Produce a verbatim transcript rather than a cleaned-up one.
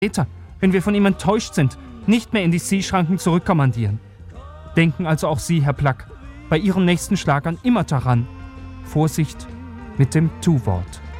später, wenn wir von ihm enttäuscht sind, nicht mehr in die Seeschranken zurückkommandieren. Denken also auch Sie, Herr Plack, bei Ihren nächsten Schlagern immer daran: Vorsicht mit dem Tu-Wort.